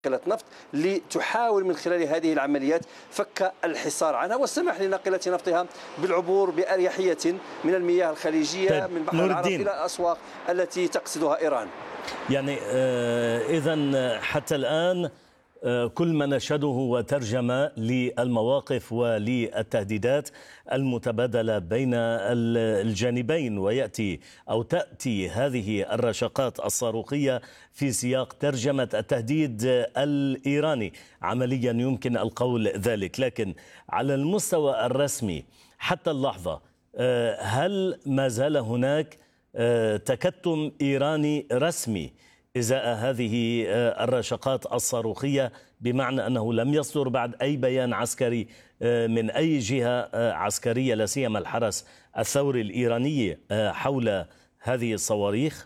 ناقلة نفط لتحاول من خلال هذه العمليات فك الحصار عنها والسماح لناقلة نفطها بالعبور بأريحية من المياه الخليجية من بحر العرب إلى الأسواق التي تقصدها إيران. يعني إذن حتى الآن كل ما نشهده هو ترجمة للمواقف وللتهديدات المتبادلة بين الجانبين، ويأتي أو تأتي هذه الرشقات الصاروخية في سياق ترجمة التهديد الإيراني عمليا يمكن القول ذلك. لكن على المستوى الرسمي حتى اللحظة هل ما زال هناك تكتم إيراني رسمي إزاء هذه الرشقات الصاروخية، بمعنى أنه لم يصدر بعد أي بيان عسكري من أي جهة عسكرية لا سيما الحرس الثوري الإيراني حول هذه الصواريخ؟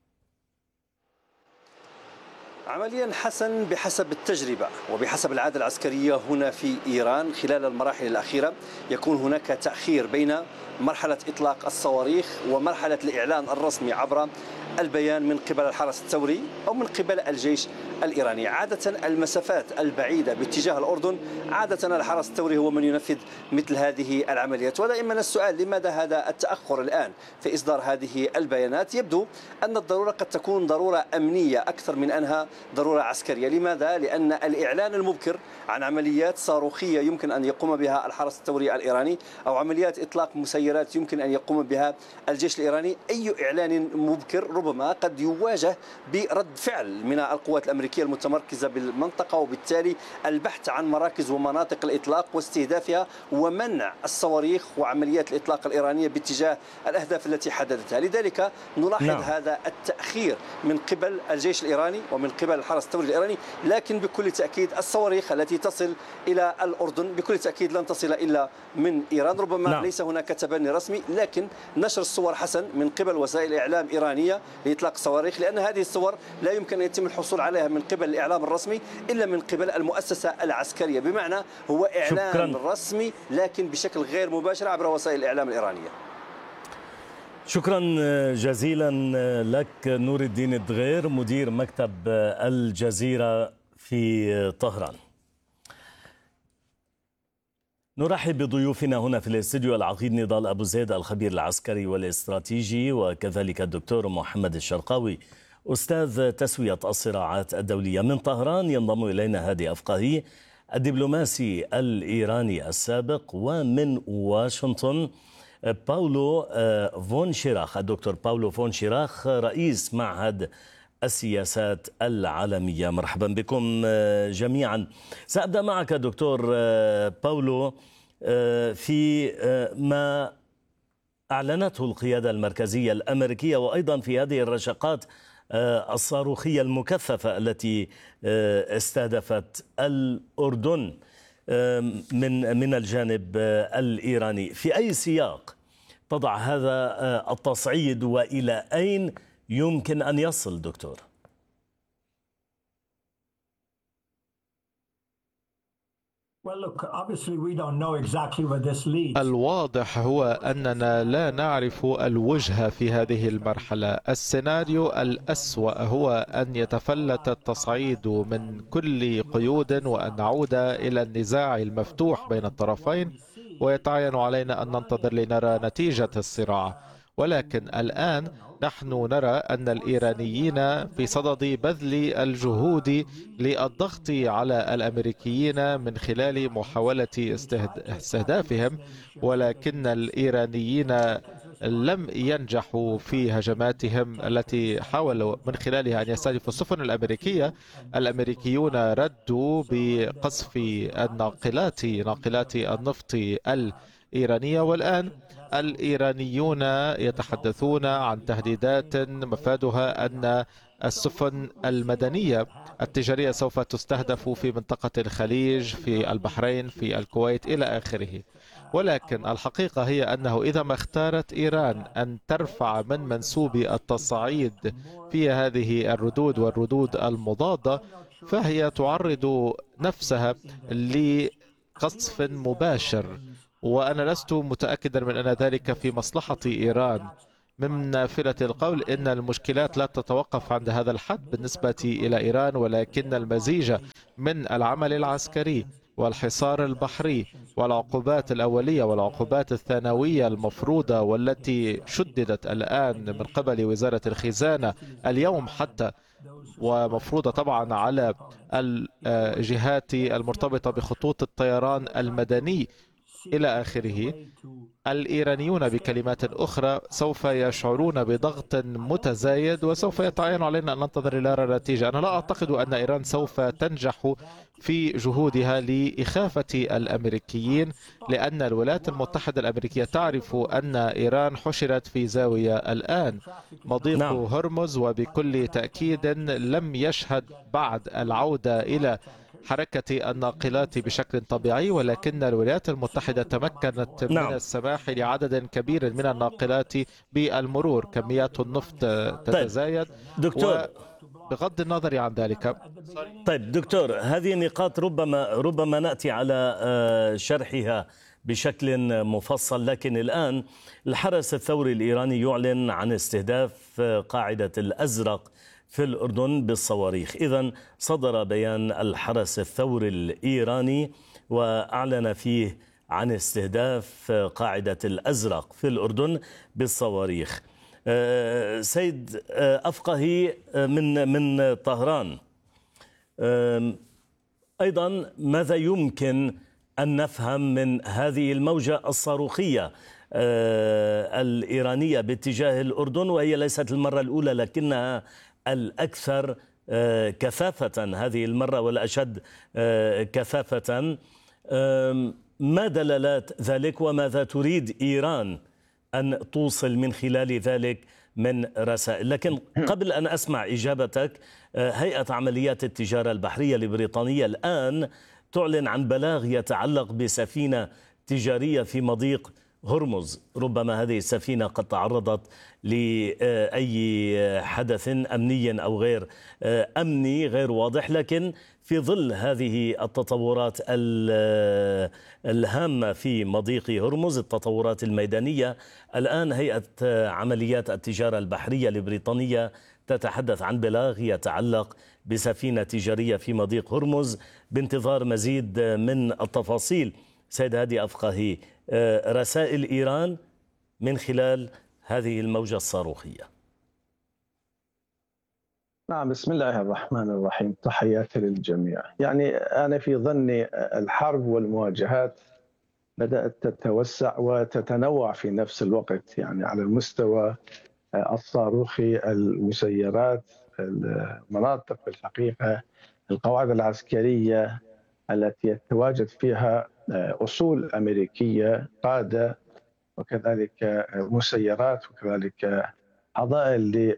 عمليا حسن، بحسب التجربة وبحسب العادة العسكرية هنا في إيران خلال المراحل الأخيرة يكون هناك تأخير بين مرحلة إطلاق الصواريخ ومرحلة الإعلان الرسمي عبر البيان من قبل الحرس الثوري أو من قبل الجيش الإيراني. عادة المسافات البعيدة باتجاه الأردن عادة الحرس الثوري هو من ينفذ مثل هذه العمليات. ودائما السؤال لماذا هذا التأخر الآن في إصدار هذه البيانات؟ يبدو أن الضرورة قد تكون ضرورة أمنية أكثر من أنها ضرورة عسكرية. لماذا؟ لأن الإعلان المبكر عن عمليات صاروخية يمكن أن يقوم بها الحرس الثوري الإيراني أو عمليات إطلاق مسيرات يمكن أن يقوم بها الجيش الإيراني، أي إعلان مبكر ربما قد يواجه برد فعل من القوات الأمريكية المتمركزة بالمنطقة، وبالتالي البحث عن مراكز ومناطق الإطلاق واستهدافها ومنع الصواريخ وعمليات الإطلاق الإيرانية باتجاه الأهداف التي حددتها. لذلك نلاحظ هذا التأخير من قبل الجيش الإيراني ومن قبل الحرس الثوري الإيراني. لكن بكل تأكيد الصواريخ التي تصل إلى الأردن بكل تأكيد لن تصل إلا من إيران. ربما ليس هناك تبني رسمي، لكن نشر الصور حسن من قبل وسائل إعلام إيرانية لإطلاق الصواريخ، لأن هذه الصور لا يمكن أن يتم الحصول عليها من قبل الإعلام الرسمي إلا من قبل المؤسسة العسكرية، بمعنى هو إعلان رسمي لكن بشكل غير مباشر عبر وسائل الإعلام الإيرانية. شكرا جزيلا لك نور الدين الدغير مدير مكتب الجزيرة في طهران. نرحب بضيوفنا هنا في الاستديو العقيد نضال أبو زيد الخبير العسكري والاستراتيجي، وكذلك الدكتور محمد الشرقاوي أستاذ تسوية الصراعات الدولية. من طهران ينضم إلينا هادي أفقاهي الدبلوماسي الإيراني السابق، ومن واشنطن باولو فون شيراخ الدكتور باولو فون شيراخ رئيس معهد السياسات العالمية. مرحبا بكم جميعا. سأبدأ معك دكتور باولو في ما أعلنته القيادة المركزية الأمريكية وأيضا في هذه الرشقات الصاروخية المكثفة التي استهدفت الأردن من الجانب الإيراني. في أي سياق تضع هذا التصعيد وإلى أين يمكن أن يصل دكتور؟ الواضح هو أننا لا نعرف الوجهة في هذه المرحلة. السيناريو الأسوأ هو أن يتفلت التصعيد من كل قيود وأن نعود إلى النزاع المفتوح بين الطرفين، ويتعين علينا أن ننتظر لنرى نتيجة الصراع. ولكن الآن نحن نرى أن الإيرانيين في صدد بذل الجهود للضغط على الأمريكيين من خلال محاولة استهدافهم، ولكن الإيرانيين لم ينجحوا في هجماتهم التي حاولوا من خلالها أن يستهدفوا السفن الأمريكية. الأمريكيون ردوا بقصف ناقلات النفط الإيرانية، والآن الإيرانيون يتحدثون عن تهديدات مفادها أن السفن المدنية التجارية سوف تستهدف في منطقة الخليج، في البحرين، في الكويت إلى آخره. ولكن الحقيقة هي أنه إذا ما اختارت إيران أن ترفع من منسوب التصعيد في هذه الردود والردود المضادة، فهي تعرض نفسها لقصف مباشر، وأنا لست متأكدا من أن ذلك في مصلحة إيران. من نافلة القول إن المشكلات لا تتوقف عند هذا الحد بالنسبة إلى إيران، ولكن المزيج من العمل العسكري والحصار البحري والعقوبات الأولية والعقوبات الثانوية المفروضة والتي شددت الآن من قبل وزارة الخزانة اليوم حتى، ومفروضة طبعا على الجهات المرتبطة بخطوط الطيران المدني إلى آخره. الإيرانيون بكلمات أخرى سوف يشعرون بضغط متزايد، وسوف يتعين علينا أن ننتظر إلى النتيجة. أنا لا أعتقد أن إيران سوف تنجح في جهودها لإخافة الأمريكيين، لأن الولايات المتحدة الأمريكية تعرف أن إيران حشرت في زاوية الآن. مضيق هرمز وبكل تأكيد لم يشهد بعد العودة إلى حركة الناقلات بشكل طبيعي، ولكن الولايات المتحدة تمكنت من السماح لعدد كبير من الناقلات بالمرور. كميات النفط تتزايد. دكتور، بغض النظر عن ذلك. طيب دكتور، هذه نقاط ربما نأتي على شرحها بشكل مفصل، لكن الآن الحرس الثوري الإيراني يعلن عن استهداف قاعدة الأزرق في الأردن بالصواريخ. إذن صدر بيان الحرس الثوري الإيراني وأعلن فيه عن استهداف قاعدة الأزرق في الأردن بالصواريخ. سيد أفقهي من طهران، أيضا ماذا يمكن أن نفهم من هذه الموجة الصاروخية الإيرانية باتجاه الأردن، وهي ليست المرة الأولى لكنها الأكثر كثافة هذه المرة والأشد كثافة؟ ما دلالات ذلك وماذا تريد إيران أن توصل من خلال ذلك من رسائل؟ لكن قبل أن أسمع إجابتك، هيئة عمليات التجارة البحرية البريطانية الآن تعلن عن بلاغ يتعلق بسفينة تجارية في مضيق هرمز. ربما هذه السفينة قد تعرضت لأي حدث أمني أو غير أمني غير واضح، لكن في ظل هذه التطورات الهامة في مضيق هرمز، التطورات الميدانية، الآن هيئة عمليات التجارة البحرية البريطانية تتحدث عن بلاغ يتعلق بسفينة تجارية في مضيق هرمز بانتظار مزيد من التفاصيل. سيد هادي أفقهي، رسائل إيران من خلال هذه الموجة الصاروخية. نعم، بسم الله الرحمن الرحيم، تحياتي للجميع. يعني أنا في ظني الحرب والمواجهات بدأت تتوسع وتتنوع في نفس الوقت، يعني على المستوى الصاروخي، المسيرات، المناطق، في الحقيقة القواعد العسكرية التي يتواجد فيها أصول أمريكية، قادة، وكذلك مسيرات، وكذلك حظائر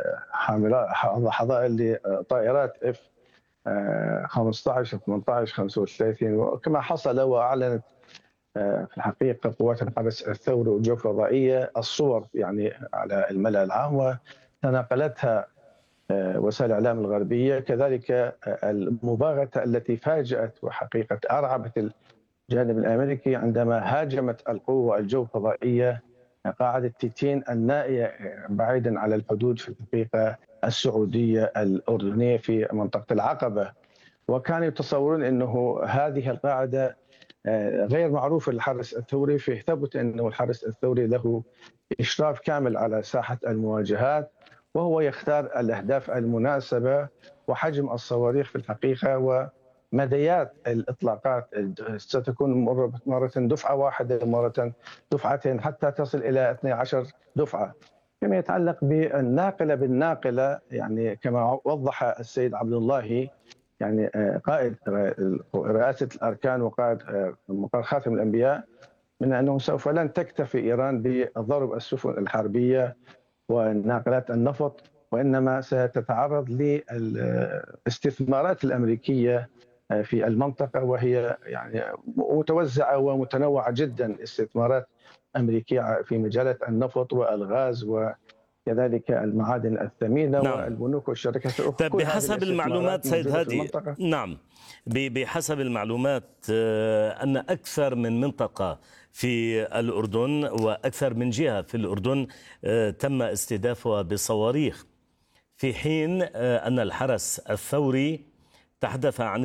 لطائرات F 15 18 35. وكما حصل وأعلنت في الحقيقة قوات الحرس الثوري والجو الفضائية الصور يعني على الملأ العام، وتناقلتها وسائل الإعلام الغربية. كذلك المباغتة التي فاجأت وحقيقة أرعبت الجانب الأمريكي عندما هاجمت القوة الجو الفضائية قاعدة تيتين النائية بعيدا على الحدود في الحقيقة السعودية الأردنية في منطقة العقبة. وكانوا يتصورون أنه هذه القاعدة غير معروفة للحرس الثوري، فثبت أنه الحرس الثوري له إشراف كامل على ساحة المواجهات، وهو يختار الأهداف المناسبة وحجم الصواريخ في الحقيقة ومديات الإطلاقات. ستكون مرة دفعة واحدة، مرة دفعتين، حتى تصل إلى 12 دفعة. فيما يتعلق بالناقلة بالناقلة، يعني كما وضح السيد عبد الله يعني قائد رئاسة الأركان وقائد مقر خاتم الأنبياء، من أنه سوف لن تكتفي إيران بضرب السفن الحربية وناقلات النفط، وإنما ستتعرض للاستثمارات الأمريكية في المنطقة، وهي يعني متوزعة ومتنوعة جدا، استثمارات أمريكية في مجالات النفط والغاز وكذلك المعادن الثمينة. نعم. والبنوك والشركات الأخرى. طيب، بحسب المعلومات سيد هادي، نعم، بحسب المعلومات أن أكثر من منطقة في الأردن وأكثر من جهة في الأردن تم استهدافها بصواريخ، في حين أن الحرس الثوري تحدث عن